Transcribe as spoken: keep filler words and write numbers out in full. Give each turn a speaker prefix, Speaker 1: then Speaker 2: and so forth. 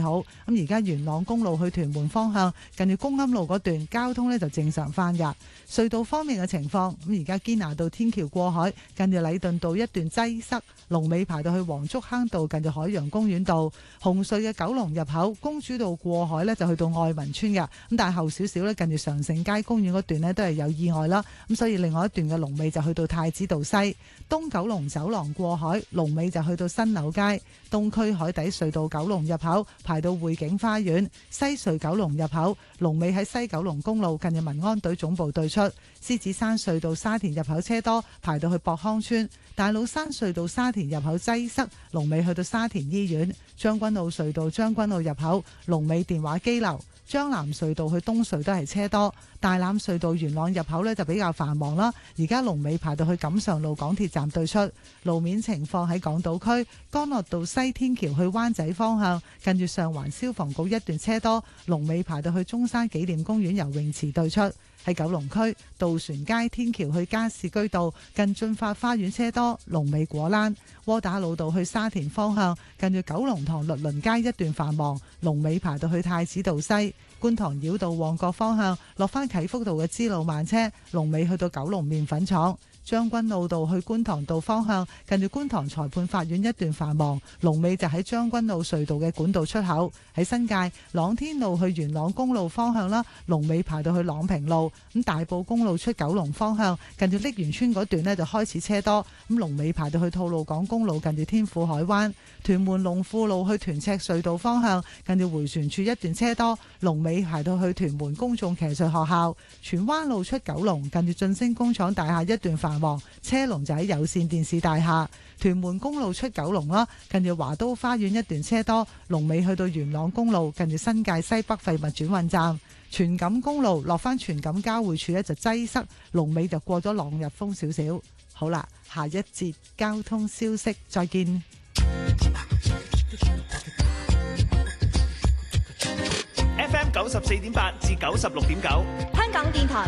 Speaker 1: 好。咁而家元朗公路去屯門方向，近住公庵路嗰段交通呢就正常翻㗎。隧道方面嘅情況，咁而家堅拿道天橋過海，近住禮頓道一段擠塞，龍尾排到去黃竹坑道，近住海洋公園道。紅隧嘅九龍入口公主道過海呢就去到愛民村㗎，咁但係後少少呢，近住常盛街公園嗰段呢都係有意外啦，咁所以另外一段嘅龍尾就去到太子道西。東九龍走廊過海龍尾就去到新柳街。東區海底隧道九龍入口排到匯景花園。西隧九龍入口龍尾喺西九龍公路近住民安隊總部對出。獅子山隧道沙田入口車多，排到去博康村。大老山隧道沙田入口擠塞，龍尾去到沙田醫院。將軍澳隧道將軍澳入口龍尾電話機樓。將藍隧道去東隧都係車多，大欖隧道元朗入口呢就比較繁忙啦。而家龍尾排到去錦上路港鐵站對出。路面情況喺港島區干諾道西天橋去灣仔方向，近住上環消防局一段車多，龍尾排到去中山紀念公園游泳池對出。喺九龍區渡船街天橋去加士居道近駿發花園車多，龍尾果欄。窩打老道去沙田方向近住九龍塘律倫街一段繁忙，龍尾排到去太子道西。觀塘繞道旺角方向落返啟福道嘅支路慢車，龍尾去到九龍麵粉廠。將軍澳道去觀塘道方向近住觀塘裁判法院一段繁忙，龍尾就喺將軍澳隧道嘅管道出口。喺新界朗天路去元朗公路方向啦，龍尾排到去朗平路。咁大埔公路出九龍方向近住瀝源村嗰段呢就開始車多，咁龍尾排到去吐露港公路近住天富海灣。屯門龍富路去屯赤隧道方向近住迴旋處一段車多，龍尾排到去屯門公眾騎術學校。荃灣路出九龍近住晉升工廠大廈一段繁忙，車龍就喺有線電視大廈。屯門公路出九龍啦，近住華都花園一段車多，龍尾去到元朗公路近住新界西北廢物轉運站。荃錦公路落返荃錦交匯處呢就擠塞，龍尾就過咗朗日峰少少。好啦，下一節交通消息再見。
Speaker 2: F M 九十四點八至九十六點九，
Speaker 3: 香港電台